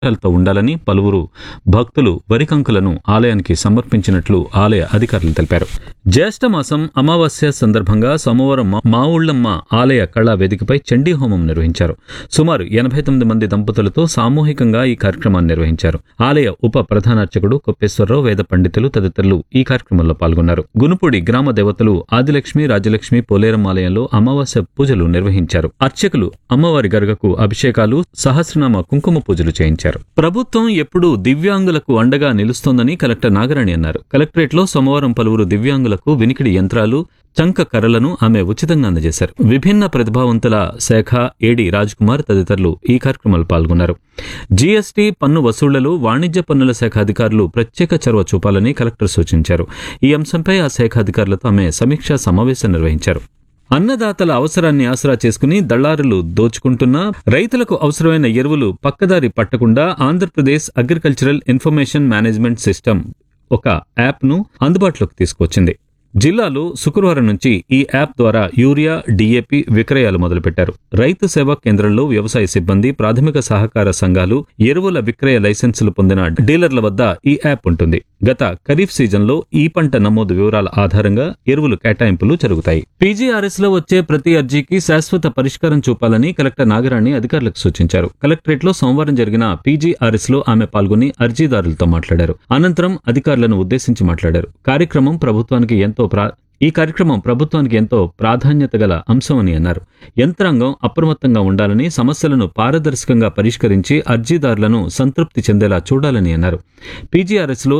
తో ఉండాలని పలువురు భక్తులు వరికంకులను ఆలయానికి సమర్పించినట్లు ఆలయ అధికారులు తెలిపారు. జ్యేష్ఠ మాసం అమావాస్య సందర్భంగా సోమవారం మావుళ్లమ్మ ఆలయ కళా వేదికపై చండీ హోమం నిర్వహించారు. సుమారు 89 మంది దంపతులతో సామూహికంగా ఈ కార్యక్రమాన్ని నిర్వహించారు. ఆలయ ఉప ప్రధానార్చకుడు కొప్పేశ్వరరావు, వేద పండితులు తదితరులు ఈ కార్యక్రమంలో పాల్గొన్నారు. గునుపూడి గ్రామ దేవతలు ఆదిలక్ష్మి, రాజలక్ష్మి పోలేరం ఆలయంలో అమావాస్య పూజలు నిర్వహించారు. అర్చకులు అమ్మవారి గర్గకు అభిషేకాలు, సహస్రనామ కుంకుమ పూజలు చేయించారు. ప్రభుత్వం ఎప్పుడూ దివ్యాంగులకు అండగా నిలుస్తోందని కలెక్టర్ నాగరాణి అన్నారు. కలెక్టరేట్లో సోమవారం పలువురు దివ్యాంగులకు వినికిడి యంత్రాలు, చంక కర్రలను ఆమె ఉచితంగా అందజేశారు. విభిన్న ప్రతిభావంతుల శాఖ ఏడీ రాజ్కుమార్ తదితరులు ఈ కార్యక్రమంలో పాల్గొన్నారు. జీఎస్టీ, పన్ను వసూళ్లలో వాణిజ్య పన్నుల శాఖ అధికారులు ప్రత్యేక చొరవ చూపాలని కలెక్టర్ సూచించారు. ఈ అంశంపై ఆ శాఖ అధికారులతో ఆమె సమీక్షా సమావేశం నిర్వహించారు. అన్నదాతల అవసరాన్ని ఆసరా చేసుకుని దళారులు దోచుకుంటున్నా రైతులకు అవసరమైన ఎరువులు పక్కదారి పట్టకుండా Andhra Pradesh agricultural information management system ఒక యాప్ను అందుబాటులోకి తీసుకొచ్చింది. జిల్లాలో శుక్రవారం నుంచి ఈ యాప్ ద్వారా యూరియా, డీఏపీ విక్రయాలు మొదలుపెట్టారు. రైతు సేవా కేంద్రంలో వ్యవసాయ సిబ్బంది, ప్రాథమిక సహకార సంఘాలు, ఎరువుల విక్రయ లైసెన్సులు పొందిన డీలర్ల వద్ద ఈ యాప్ ఉంటుంది. గత ఖరీఫ్ సీజన్లో ఈ పంట నమోదు వివరాల ఆధారంగా ఎరువులు కేటాయింపులు జరుగుతాయి. పీజీఆర్ఎస్ లో వచ్చే ప్రతి అర్జీకి శాశ్వత పరిష్కారం చూపాలని కలెక్టర్ నాగరాణి అధికారులకు సూచించారు. కలెక్టరేట్లో సోమవారం జరిగిన పీజీఆర్ఎస్ లో ఆమె పాల్గొని అర్జీదారులతో మాట్లాడారు. అనంతరం అధికారులను ఉద్దేశించి మాట్లాడారు. ఈ కార్యక్రమం ప్రభుత్వానికి ఎంతో ప్రాధాన్యత గల అంశమని అన్నారు. యంత్రాంగం అప్రమత్తంగా ఉండాలని, సమస్యలను పారదర్శకంగా పరిష్కరించి అర్జీదారులను సంతృప్తి చెందేలా చూడాలని అన్నారు. పీజీఆర్ఎస్లో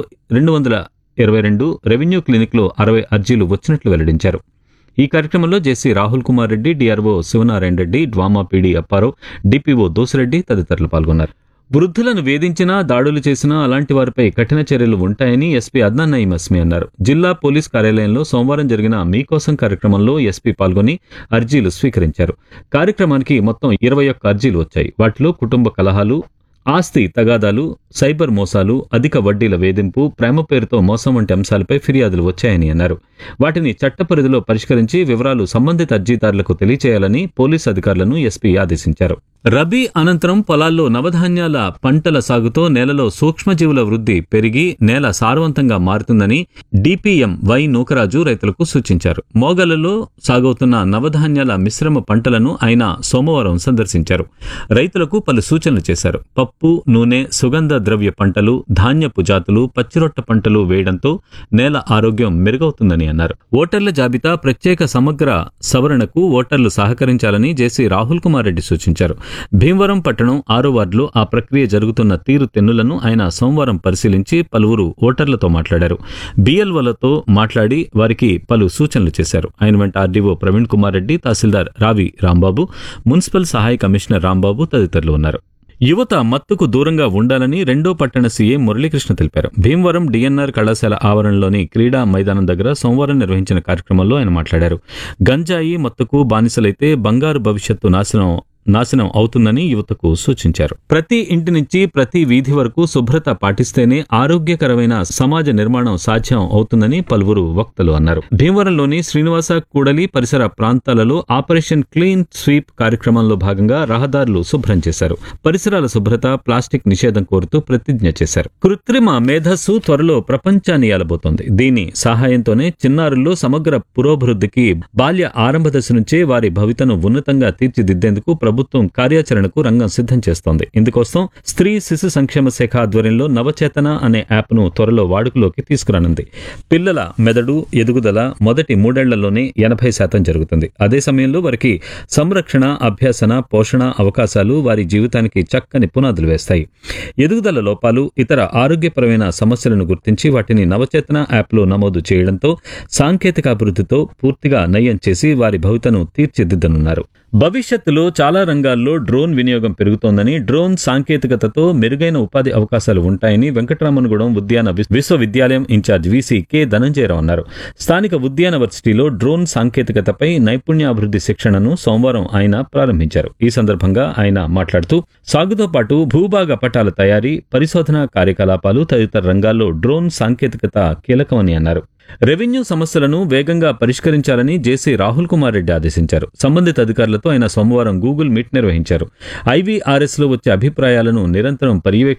222, రెవెన్యూ క్లినిక్లో 60 అర్జీలు వచ్చినట్లు వెల్లడించారు. ఈ కార్యక్రమంలో జేసీ Rahul Kumar Reddy, DRO Sivanarayana Reddy, DWAMA PD Apparao, DPO Dosireddy తదితరులు పాల్గొన్నారు. వృద్ధులను వేధించినా, దాడులు చేసినా అలాంటి వారిపై కఠిన చర్యలు ఉంటాయని ఎస్పీ అద్నాన్ నయీం అస్మి అన్నారు. జిల్లా పోలీస్ కార్యాలయంలో సోమవారం జరిగిన మీకోసం కార్యక్రమంలో ఎస్పీ పాల్గొని అర్జీలు స్వీకరించారు. కార్యక్రమానికి మొత్తం 21 అర్జీలు వచ్చాయి. వాటిలో కుటుంబ కలహాలు, ఆస్తి తగాదాలు, సైబర్ మోసాలు, అధిక వడ్డీల వేధింపు, ప్రేమ పేరుతో మోసం వంటి అంశాలపై ఫిర్యాదులు వచ్చాయని అన్నారు. వాటిని చట్ట పరిధిలో పరిష్కరించి వివరాలు సంబంధిత అర్జీదారులకు తెలియచేయాలని పోలీసు అధికారులను ఎస్పీ ఆదేశించారు. రబీ అనంతరం పొలాల్లో నవధాన్యాల పంటల సాగుతో నేలలో సూక్ష్మజీవుల వృద్ధి పెరిగి నేల సారవంతంగా మారుతుందని డిపిఎం వై నూకరాజు రైతులకు సూచించారు. మోగలలో సాగవుతున్న నవధాన్యాల మిశ్రమ పంటలను ఆయన సోమవారం సందర్శించారు. రైతులకు పలు సూచనలు చేశారు. పప్పు, నూనె, సుగంధ ద్రవ్య పంటలు, ధాన్యపు జాతులు, పచ్చిరొట్ట పంటలు వేయడంతో నేల ఆరోగ్యం మెరుగవుతుందని అన్నారు. ఓటర్ల జాబితా ప్రత్యేక సమగ్ర సవరణకు ఓటర్లు సహకరించాలని జేసీ రాహుల్ కుమార్ రెడ్డి సూచించారు. భీమవరం పట్టణం 6వ వార్డులో ఆ ప్రక్రియ జరుగుతున్న తీరు తెన్నులను ఆయన సోమవారం పరిశీలించి పలువురు ఓటర్లతో మాట్లాడారు. బిఎల్ఓలతో మాట్లాడి వారికి పలు సూచనలు చేశారు. ఆయన వెంట ఆర్డీఓ ప్రవీణ్ కుమార్ రెడ్డి, తహసీల్దార్ రావి రాంబాబు, మున్సిపల్ సహాయ కమిషనర్ రాంబాబు తదితరులు ఉన్నారు. యువత మత్తుకు దూరంగా ఉండాలని రెండో పట్టణ సీఏ మురళీకృష్ణ తెలిపారు. భీమవరం డిఎన్ఆర్ కళాశాల ఆవరణలోని క్రీడా మైదానం దగ్గర సోమవారం నిర్వహించిన కార్యక్రమంలో ఆయన మాట్లాడారు. గంజాయి మత్తుకు బానిసలైతే బంగారు భవిష్యత్తు నాశనం అవుతుందని యువతకు సూచించారు. ప్రతి ఇంటి నుంచి ప్రతి వీధి వరకు శుభ్రత పాటిస్తేనే ఆరోగ్యకరమైన సమాజ నిర్మాణం సాధ్యం అవుతుందని పలువురు వక్తలు అన్నారు. భీమవరంలోని శ్రీనివాస కూడలి పరిసర ప్రాంతాలలో ఆపరేషన్ క్లీన్ స్వీప్ కార్యక్రమంలో భాగంగా రహదారులు శుభ్రం చేశారు. పరిసరాల శుభ్రత, ప్లాస్టిక్ నిషేధం కోరుతూ ప్రతిజ్ఞ చేశారు. కృత్రిమ మేధస్సు త్వరలో ప్రపంచాన్ని ఏలబోతోంది. దీని సహాయంతోనే చిన్నారుల్లో సమగ్ర పురోభివృద్ధికి బాల్య ఆరంభ దశ నుంచే వారి భవితను ఉన్నతంగా తీర్చిదిద్దేందుకు ప్రభుత్వం కార్యాచరణకు రంగం సిద్ధం చేస్తోంది. ఇందుకోసం స్త్రీ శిశు సంక్షేమ శాఖ ఆధ్వర్యంలో నవచేతన అనే యాప్ను త్వరలో వాడుకలోకి తీసుకురానుంది. పిల్లల మెదడు ఎదుగుదల మొదటి 3 ఏళ్లలోనే 80% జరుగుతుంది. అదే సమయంలో వారికి సంరక్షణ, అభ్యసన, పోషణ అవకాశాలు వారి జీవితానికి చక్కని పునాదులు వేస్తాయి. ఎదుగుదల లోపాలు, ఇతర ఆరోగ్యపరమైన సమస్యలను గుర్తించి వాటిని నవచేతన యాప్లో నమోదు చేయడంతో సాంకేతిక అభివృద్ధితో పూర్తిగా నయం చేసి వారి భవితను తీర్చిదిద్దనున్నారు. భవిష్యత్తులో చాలా రంగాల్లో డ్రోన్ వినియోగం పెరుగుతోందని, డ్రోన్ సాంకేతికతతో మెరుగైన ఉపాధి అవకాశాలు ఉంటాయని వెంకటరామన్గూడెం ఉద్యాన విశ్వవిద్యాలయం ఇన్ఛార్జ్ వీసీ కె ధనంజయరావు అన్నారు. స్థానిక ఉద్యాన వర్సిటీలో డ్రోన్ సాంకేతికతపై నైపుణ్యాభివృద్ధి శిక్షణను సోమవారం ఆయన ప్రారంభించారు. ఈ సందర్భంగా ఆయన మాట్లాడుతూ సాగుతో పాటు భూభాగ పటాల తయారీ, పరిశోధన కార్యకలాపాలు తదితర రంగాల్లో డ్రోన్ సాంకేతికత కీలకమని అన్నారు. రెవెన్యూ సమస్యలను వేగంగా పరిష్కరించాలని జేసీ రాహుల్ కుమార్ రెడ్డి ఆదేశించారు. సంబంధిత అధికారులతో ఆయన సోమవారం గూగుల్ మీట్ నిర్వహించారు. ఐవీఆర్ఎస్ లో వచ్చే అభిప్రాయాలను నిరంతరం